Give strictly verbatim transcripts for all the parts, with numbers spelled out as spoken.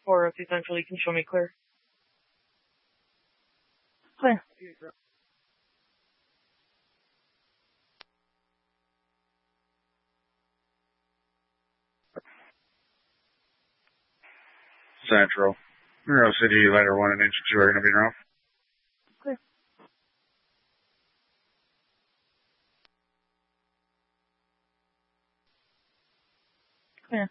four oh two Central, you can show me clear. Clear. Central. Monroe City, letter one and engine two are going to be around. Clear. Clear.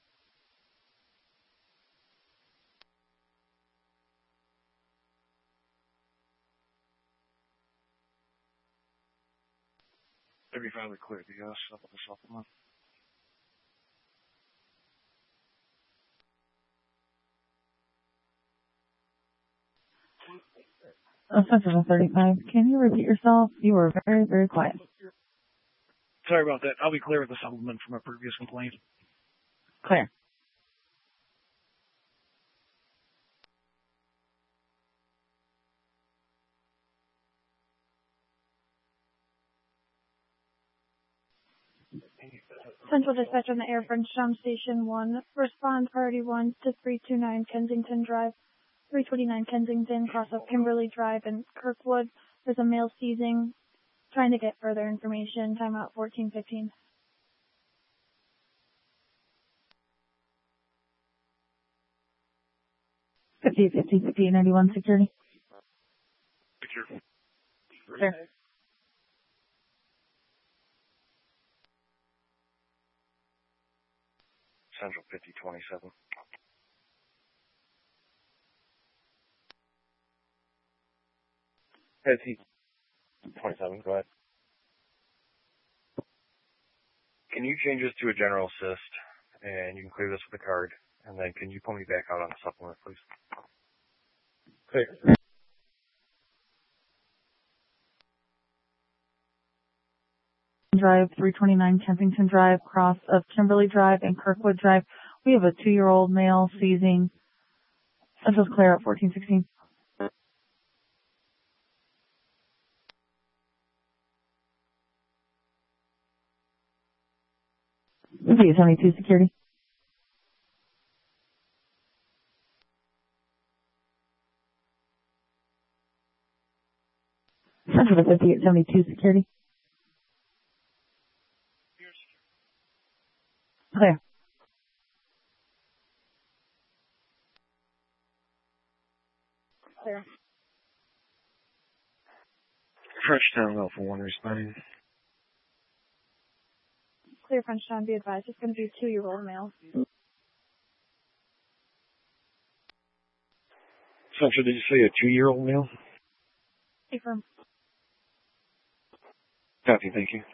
Maybe finally cleared the uh, stuff with the supplement. Uh, Central thirty-five, can you repeat yourself? You were very, very quiet. Sorry about that. I'll be clear with the supplement from a previous complaint. Clear. Central Dispatch on the Air Frenchtown Station one. Respond priority one to three two nine Kensington Drive. three twenty-nine Kensington, cross of Kimberly Drive in Kirkwood. There's a male seizing. Trying to get further information. Timeout fourteen fifteen. fifty, fifty, fifty, ninety-one, security. Secure. Clear. Central fifty twenty-seven. fifty twenty-seven, go ahead. Can you change this to a general assist, and you can clear this with a card, and then can you pull me back out on the supplement, please? Clear. Drive, three twenty-nine Kensington Drive, cross of Kimberly Drive and Kirkwood Drive. We have a two-year-old male seizing. Central's clear at fourteen sixteen. fifty, seventy-two, security. Central to fifty-eight seventy-two, security. Clear. Clear. Frenchtown Alpha one responding. Clear Frenchtown, be advised. It's going to be a two-year-old male. Central, did you say a two-year-old male? Confirm. Copy, thank you.